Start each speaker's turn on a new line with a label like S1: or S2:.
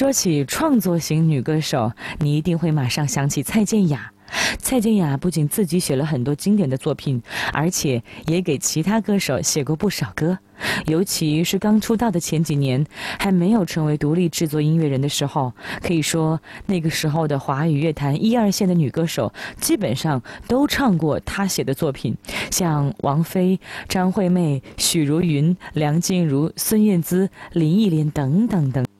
S1: 说起创作型女歌手，你一定会马上想起蔡健雅。蔡健雅不仅自己写了很多经典的作品，而且也给其他歌手写过不少歌。尤其是刚出道的前几年，还没有成为独立制作音乐人的时候，可以说那个时候的华语乐坛1、2线的女歌手基本上都唱过她写的作品，像王菲、张惠妹、许茹芸、梁静茹、孙燕姿、林忆莲等等等。